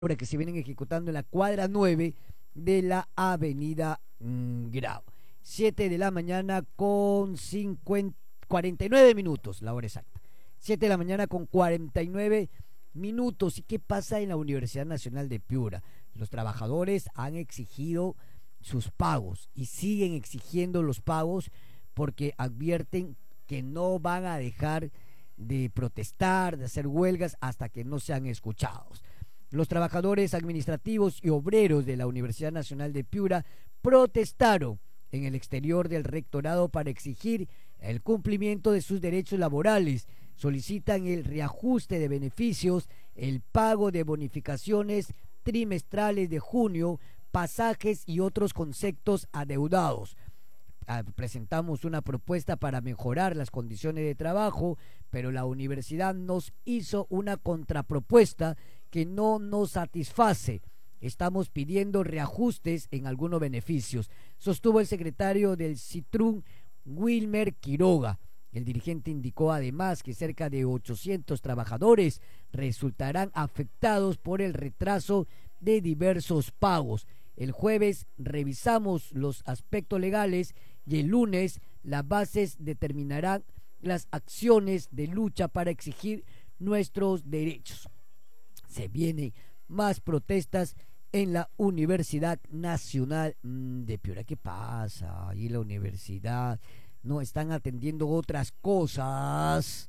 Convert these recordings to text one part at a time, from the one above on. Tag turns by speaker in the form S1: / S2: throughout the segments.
S1: obra que se vienen ejecutando en la cuadra 9 de la avenida Grau. 7 de la mañana con 49 minutos, la hora exacta. 7 de la mañana con 49 minutos. ¿Y qué pasa en la Universidad Nacional de Piura? Los trabajadores han exigido sus pagos y siguen exigiendo los pagos porque advierten que no van a dejar de protestar, de hacer huelgas hasta que no sean escuchados. Los trabajadores administrativos y obreros de la Universidad Nacional de Piura protestaron en el exterior del rectorado para exigir el cumplimiento de sus derechos laborales. Solicitan el reajuste de beneficios, el pago de bonificaciones trimestrales de junio, pasajes y otros conceptos adeudados. Presentamos una propuesta para mejorar las condiciones de trabajo, pero la universidad nos hizo una contrapropuesta que no nos satisface. Estamos pidiendo reajustes en algunos beneficios, sostuvo el secretario del CITRUN, Wilmer Quiroga. El dirigente indicó además que cerca de 800 trabajadores resultarán afectados por el retraso de diversos pagos. El jueves revisamos los aspectos legales y el lunes las bases determinarán las acciones de lucha para exigir nuestros derechos. Se vienen más protestas en la Universidad Nacional de Piura. ¿Qué pasa? Ahí la universidad no están atendiendo otras cosas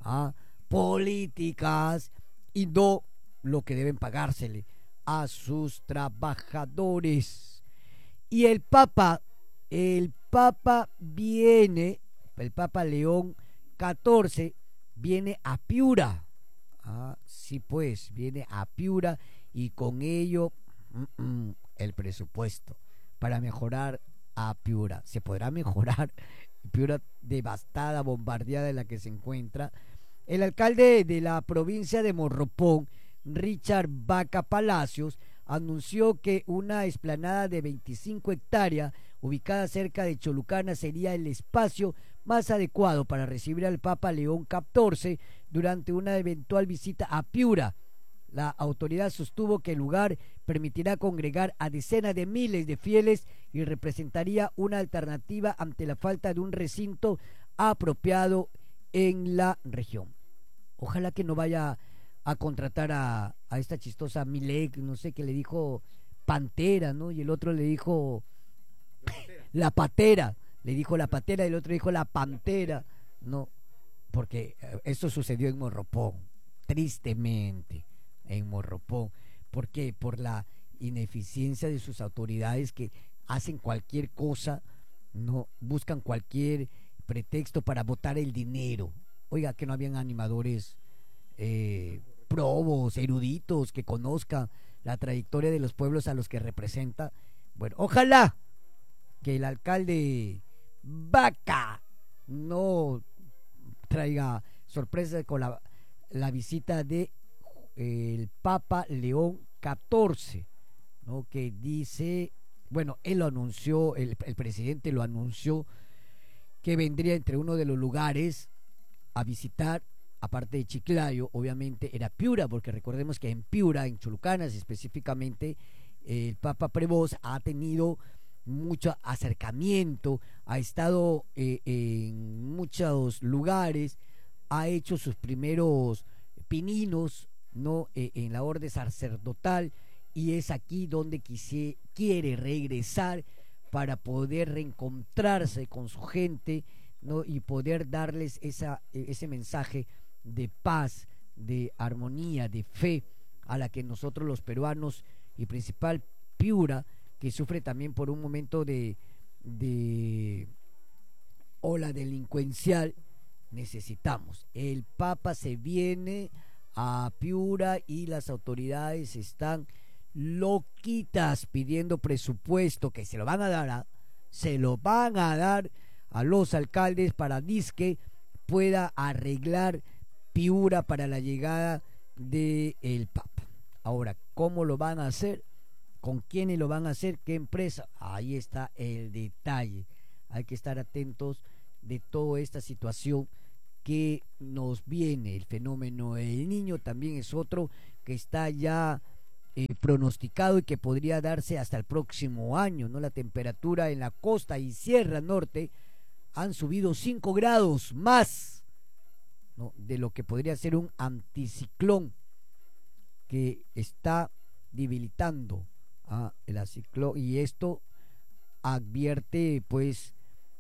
S1: políticas y no lo que deben pagársele a sus trabajadores. Y el Papa viene, el Papa León XIV viene a Piura. Sí, pues, viene a Piura y con ello el presupuesto para mejorar a Piura. ¿Se podrá mejorar Piura devastada, bombardeada en la que se encuentra? El alcalde de la provincia de Morropón, Richard Vaca Palacios, anunció que una explanada de 25 hectáreas ubicada cerca de Cholucana sería el espacio más adecuado para recibir al Papa León XIV durante una eventual visita a Piura. La autoridad sostuvo que el lugar permitirá congregar a decenas de miles de fieles y representaría una alternativa ante la falta de un recinto apropiado en la región. Ojalá que no vaya a contratar a esta chistosa Milek, no sé, que le dijo Pantera, ¿no? Y el otro le dijo la patera, le dijo la patera y el otro dijo la pantera, no, porque esto sucedió en Morropón, tristemente, en Morropón. ¿Por qué? Por la ineficiencia de sus autoridades que hacen cualquier cosa, no buscan cualquier pretexto para botar el dinero. Oiga, que no habían animadores probos, eruditos, que conozcan la trayectoria de los pueblos a los que representa. Bueno, ojalá que el alcalde Vaca no traiga sorpresa con la visita de el Papa León XIV, ¿no? Que dice, bueno, él lo anunció, el presidente lo anunció, que vendría entre uno de los lugares a visitar, aparte de Chiclayo, obviamente era Piura, porque recordemos que en Piura, en Cholucanas específicamente, el Papa Prevost ha tenido mucho acercamiento, ha estado en muchos lugares, ha hecho sus primeros pininos, ¿no? En la orden sacerdotal, y es aquí donde quiere regresar para poder reencontrarse con su gente, ¿no? Y poder darles ese mensaje de paz, de armonía, de fe, a la que nosotros los peruanos y principal Piura, que sufre también por un momento de ola delincuencial, necesitamos. El Papa se viene a Piura y las autoridades están loquitas pidiendo presupuesto, que se lo van a dar, se lo van a dar a los alcaldes para que pueda arreglar Piura para la llegada del Papa. Ahora, ¿cómo lo van a hacer? ¿Con quiénes lo van a hacer? ¿Qué empresa? Ahí está el detalle. Hay que estar atentos de toda esta situación que nos viene. El fenómeno del Niño también es otro que está ya pronosticado y que podría darse hasta el próximo año, ¿no? La temperatura en la costa y Sierra Norte han subido 5 grados más, ¿no?, de lo que podría ser un anticiclón que está debilitando a el ciclón, y esto advierte pues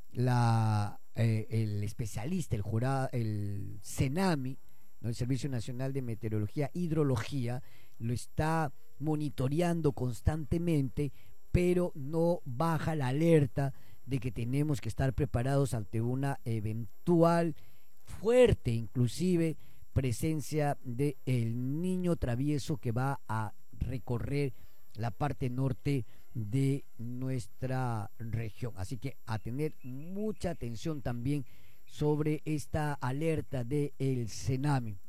S1: el especialista, el jurado, el CENAMI, ¿no?, el Servicio Nacional de Meteorología e Hidrología, lo está monitoreando constantemente, pero no baja la alerta de que tenemos que estar preparados ante una eventual fuerte, inclusive, presencia de el niño travieso que va a recorrer la parte norte de nuestra región. Así que a tener mucha atención también sobre esta alerta del CENAMI.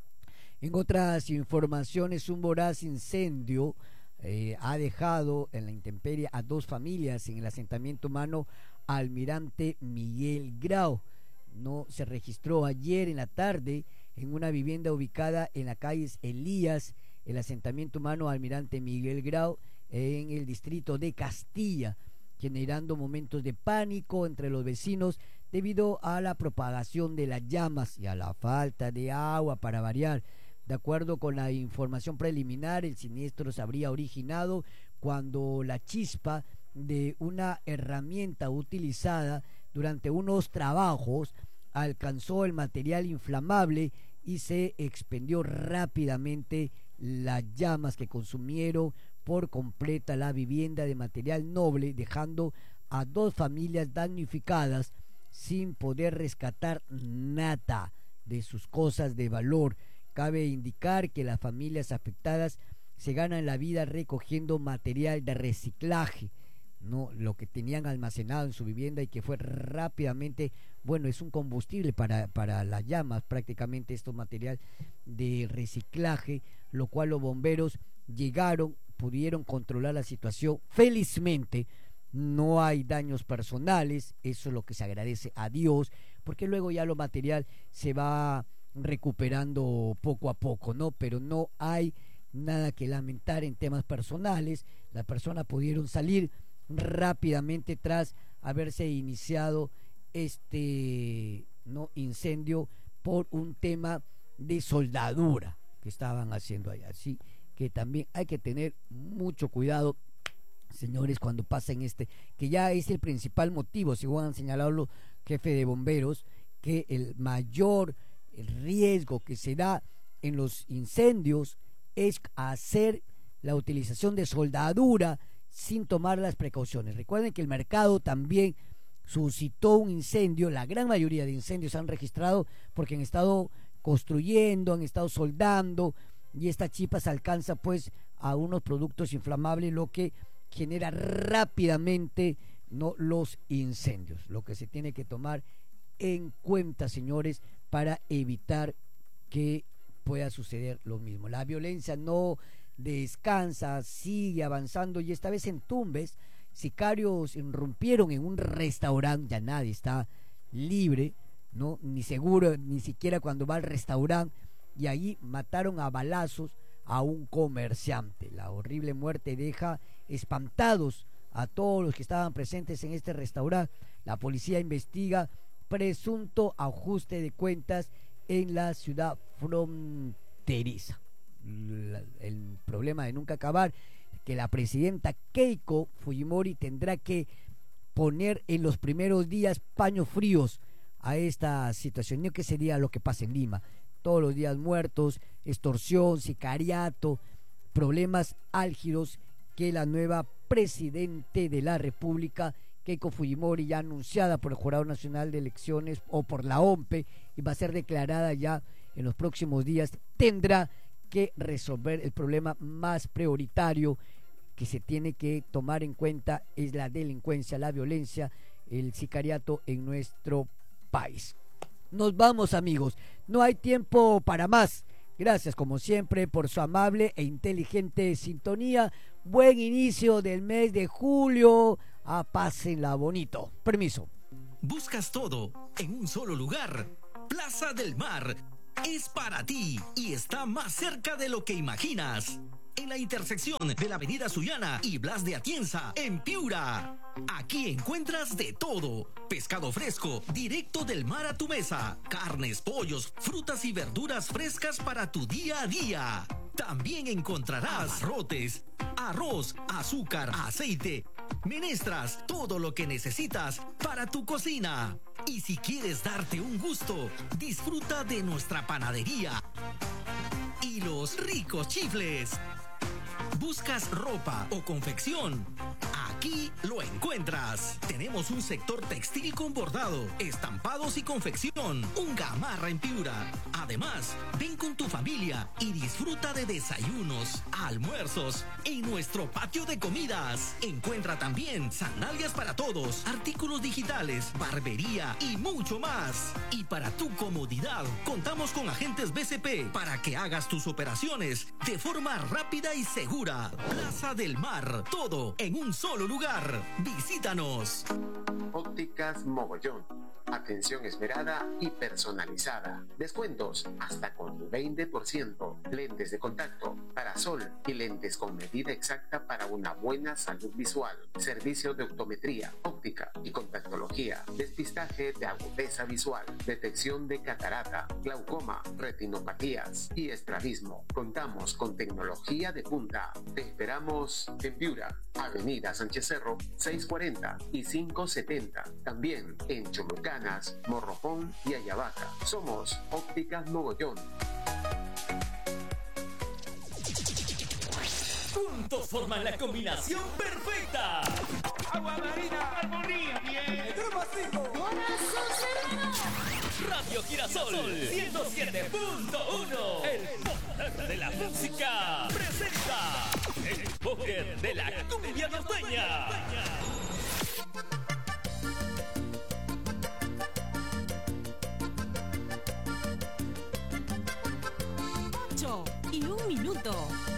S1: En otras informaciones, un voraz incendio ha dejado en la intemperie a 2 familias en el asentamiento humano Almirante Miguel Grau. No se registró ayer en la tarde en una vivienda ubicada en la calle Elías, el asentamiento humano Almirante Miguel Grau, en el distrito de Castilla, generando momentos de pánico entre los vecinos debido a la propagación de las llamas y a la falta de agua para variar. De acuerdo con la información preliminar, el siniestro se habría originado cuando la chispa de una herramienta utilizada durante unos trabajos alcanzó el material inflamable y se expendió rápidamente las llamas que consumieron por completa la vivienda de material noble, dejando a 2 familias damnificadas sin poder rescatar nada de sus cosas de valor. Cabe indicar que las familias afectadas se ganan la vida recogiendo material de reciclaje, no lo que tenían almacenado en su vivienda y que fue rápidamente, bueno, es un combustible para las llamas, prácticamente esto material de reciclaje, lo cual los bomberos llegaron, pudieron controlar la situación. Felizmente no hay daños personales, eso es lo que se agradece a Dios, porque luego ya lo material se va recuperando poco a poco, ¿no? Pero no hay nada que lamentar en temas personales. Las personas pudieron salir rápidamente tras haberse iniciado no incendio por un tema de soldadura que estaban haciendo allá. Así que también hay que tener mucho cuidado, señores, cuando pasen que ya es el principal motivo, según han señalado los jefes de bomberos, que el mayor riesgo que se da en los incendios es hacer la utilización de soldadura sin tomar las precauciones. Recuerden que el mercado también suscitó un incendio. La gran mayoría de incendios se han registrado porque han estado construyendo, han estado soldando, y esta chispa se alcanza pues a unos productos inflamables, lo que genera rápidamente, ¿no?, los incendios. Lo que se tiene que tomar en cuenta, señores, para evitar que pueda suceder lo mismo. La violencia no descansa, sigue avanzando, y esta vez en Tumbes, sicarios irrumpieron en un restaurante. Ya nadie está libre, ¿no?, ni seguro, ni siquiera cuando va al restaurante, y allí mataron a balazos a un comerciante. La horrible muerte deja espantados a todos los que estaban presentes en este restaurante. La policía investiga presunto ajuste de cuentas en la ciudad fronteriza. El problema de nunca acabar, que la presidenta Keiko Fujimori tendrá que poner en los primeros días paños fríos a esta situación. ¿No? ¿Qué sería lo que pasa en Lima? Todos los días muertos, extorsión, sicariato, problemas álgidos que la nueva presidente de la República, Keiko Fujimori, ya anunciada por el Jurado Nacional de Elecciones o por la OMPE, y va a ser declarada ya en los próximos días, tendrá que resolver el problema más prioritario que se tiene que tomar en cuenta, es la delincuencia, la violencia, el sicariato en nuestro país. Nos vamos, amigos, no hay tiempo para más. Gracias como siempre por su amable e inteligente sintonía. Buen inicio del mes de julio. Pásenla bonito. Permiso.
S2: Buscas todo en un solo lugar. Plaza del Mar es para ti y está más cerca de lo que imaginas. en la intersección de la avenida Sullana y Blas de Atienza, en Piura. Aquí encuentras de todo: pescado fresco, directo del mar a tu mesa, carnes, pollos, frutas y verduras frescas para tu día a día. También encontrarás abarrotes, arroz, azúcar, aceite, menestras, todo lo que necesitas para tu cocina. Y si quieres darte un gusto, disfruta de nuestra panadería y los ricos chifles. ¿Buscas ropa o confección? Aquí lo encuentras. Tenemos un sector textil con bordado, estampados y confección. Un Gamarra en Piura. Además, ven con tu familia y disfruta de desayunos, almuerzos en nuestro patio de comidas. Encuentra también sandalias para todos, artículos digitales, barbería y mucho más. Y para tu comodidad, contamos con agentes BCP para que hagas tus operaciones de forma rápida y segura. Plaza del Mar, todo en un solo lugar. Visítanos.
S3: Ópticas Mogollón. Atención esmerada y personalizada. Descuentos hasta con 20%. Lentes de contacto, parasol y lentes con medida exacta para una buena salud visual. Servicio de optometría, óptica y contactología. Despistaje de agudeza visual. Detección de catarata, glaucoma, retinopatías y estrabismo. Contamos con tecnología de punta. Te esperamos en Piura, Avenida Sánchez Cerro, 640 y 570. También en Cholucán, Morropón y Ayabaca. Somos Ópticas Mogollón.
S2: Juntos forman la combinación perfecta.
S4: Agua marina, armonía, bien. Grupo 5.
S2: Radio Girasol 107.1. El poder de la música presenta el poder de la cumbia norteña.
S5: Y 1 minuto.